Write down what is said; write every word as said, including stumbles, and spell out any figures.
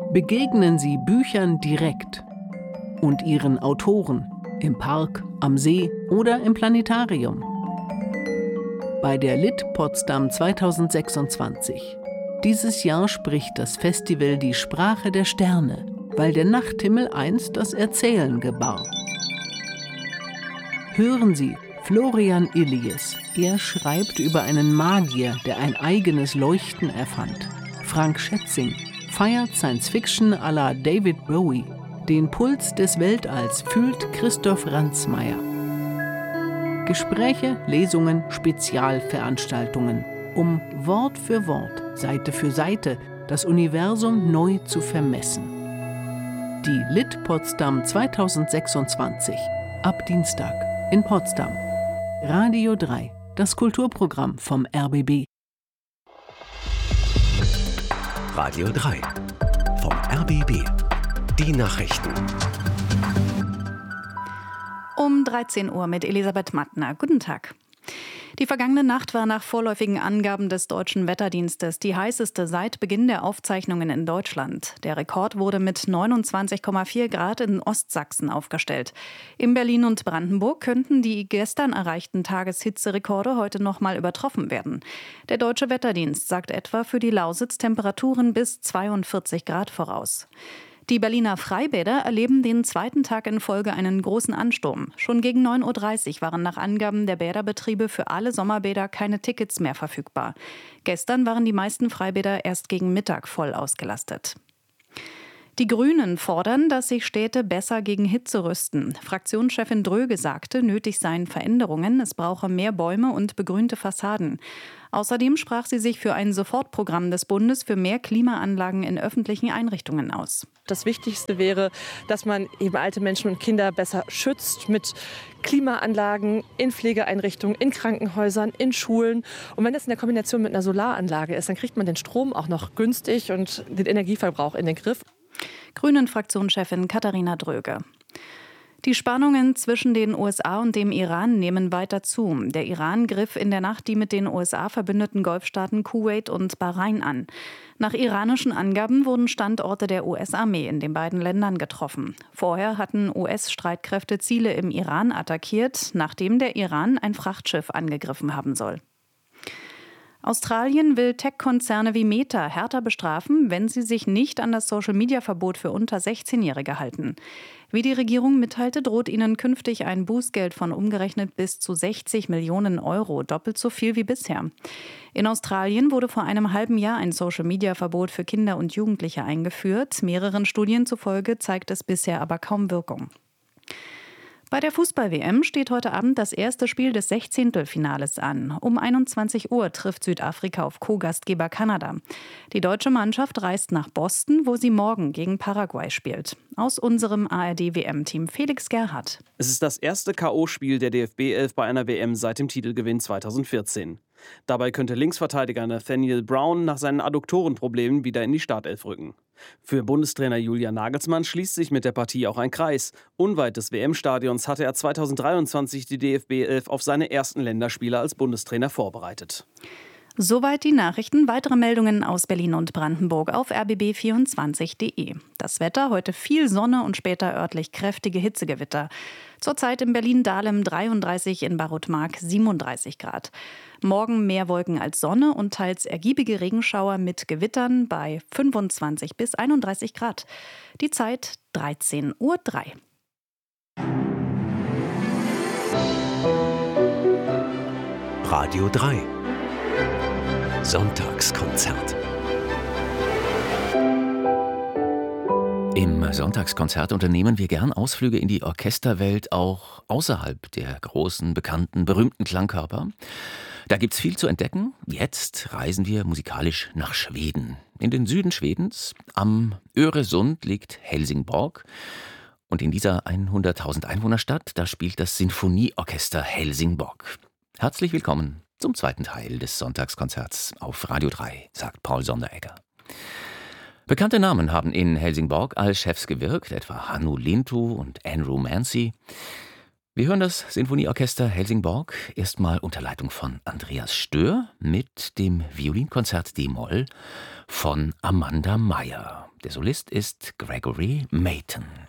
Begegnen Sie Büchern direkt und ihren Autoren im Park, am See oder im Planetarium. Bei der Lit Potsdam zweitausendsechsundzwanzig. Dieses Jahr spricht das Festival die Sprache der Sterne, weil der Nachthimmel einst das Erzählen gebar. Hören Sie Florian Illies. Er schreibt über einen Magier, der ein eigenes Leuchten erfand. Frank Schätzing feiert Science-Fiction à la David Bowie. Den Puls des Weltalls fühlt Christoph Ransmayr. Gespräche, Lesungen, Spezialveranstaltungen, um Wort für Wort, Seite für Seite das Universum neu zu vermessen. Die Lit Potsdam zweitausendsechsundzwanzig. Ab Dienstag in Potsdam. Radio drei, das Kulturprogramm vom R B B. Radio drei vom R B B. Die Nachrichten. Um dreizehn Uhr mit Elisabeth Mattner. Guten Tag. Die vergangene Nacht war nach vorläufigen Angaben des Deutschen Wetterdienstes die heißeste seit Beginn der Aufzeichnungen in Deutschland. Der Rekord wurde mit neunundzwanzig Komma vier Grad in Ostsachsen aufgestellt. In Berlin und Brandenburg könnten die gestern erreichten Tageshitzerekorde heute noch mal übertroffen werden. Der Deutsche Wetterdienst sagt etwa für die Lausitz Temperaturen bis zweiundvierzig Grad voraus. Die Berliner Freibäder erleben den zweiten Tag in Folge einen großen Ansturm. Schon gegen neun Uhr dreißig waren nach Angaben der Bäderbetriebe für alle Sommerbäder keine Tickets mehr verfügbar. Gestern waren die meisten Freibäder erst gegen Mittag voll ausgelastet. Die Grünen fordern, dass sich Städte besser gegen Hitze rüsten. Fraktionschefin Dröge sagte, nötig seien Veränderungen, es brauche mehr Bäume und begrünte Fassaden. Außerdem sprach sie sich für ein Sofortprogramm des Bundes für mehr Klimaanlagen in öffentlichen Einrichtungen aus. Das Wichtigste wäre, dass man eben alte Menschen und Kinder besser schützt mit Klimaanlagen in Pflegeeinrichtungen, in Krankenhäusern, in Schulen. Und wenn das in der Kombination mit einer Solaranlage ist, dann kriegt man den Strom auch noch günstig und den Energieverbrauch in den Griff. Grünen-Fraktionschefin Katharina Dröge. Die Spannungen zwischen den U S A und dem Iran nehmen weiter zu. Der Iran griff in der Nacht die mit den U S A verbündeten Golfstaaten Kuwait und Bahrain an. Nach iranischen Angaben wurden Standorte der U S-Armee in den beiden Ländern getroffen. Vorher hatten U S-Streitkräfte Ziele im Iran attackiert, nachdem der Iran ein Frachtschiff angegriffen haben soll. Australien will Tech-Konzerne wie Meta härter bestrafen, wenn sie sich nicht an das Social-Media-Verbot für unter sechzehnjährige halten. Wie die Regierung mitteilte, droht ihnen künftig ein Bußgeld von umgerechnet bis zu sechzig Millionen Euro, doppelt so viel wie bisher. In Australien wurde vor einem halben Jahr ein Social-Media-Verbot für Kinder und Jugendliche eingeführt. Mehreren Studien zufolge zeigt es bisher aber kaum Wirkung. Bei der Fußball-W M steht heute Abend das erste Spiel des Sechzehntelfinales an. Um einundzwanzig Uhr trifft Südafrika auf Co-Gastgeber Kanada. Die deutsche Mannschaft reist nach Boston, wo sie morgen gegen Paraguay spielt. Aus unserem A R D-W M-Team Felix Gerhardt. Es ist das erste K O-Spiel der D F B elf bei einer W M seit dem Titelgewinn zweitausendvierzehn. Dabei könnte Linksverteidiger Nathaniel Brown nach seinen Adduktorenproblemen wieder in die Startelf rücken. Für Bundestrainer Julian Nagelsmann schließt sich mit der Partie auch ein Kreis. Unweit des W M-Stadions hatte er zweitausenddreiundzwanzig die D F B elf auf seine ersten Länderspiele als Bundestrainer vorbereitet. Soweit die Nachrichten. Weitere Meldungen aus Berlin und Brandenburg auf r b b vierundzwanzig punkt d e. Das Wetter, heute viel Sonne und später örtlich kräftige Hitzegewitter. Zurzeit in Berlin-Dahlem dreiunddreißig, in Barutmark siebenunddreißig Grad. Morgen mehr Wolken als Sonne und teils ergiebige Regenschauer mit Gewittern bei fünfundzwanzig bis einunddreißig Grad. Die Zeit dreizehn Uhr drei. Radio drei. Sonntagskonzert. Im Sonntagskonzert unternehmen wir gern Ausflüge in die Orchesterwelt, auch außerhalb der großen, bekannten, berühmten Klangkörper. Da gibt's viel zu entdecken. Jetzt reisen wir musikalisch nach Schweden. In den Süden Schwedens, am Öresund, liegt Helsingborg. Und in dieser hunderttausend Einwohnerstadt, da spielt das Sinfonieorchester Helsingborg. Herzlich willkommen zum zweiten Teil des Sonntagskonzerts auf Radio drei, sagt Paul Sonderegger. Bekannte Namen haben in Helsingborg als Chefs gewirkt, etwa Hannu Lintu und Andrew Mancy. Wir hören das Sinfonieorchester Helsingborg erstmal unter Leitung von Andreas Stör mit dem Violinkonzert D-Moll von Amanda Meyer. Der Solist ist Gregory Mayton.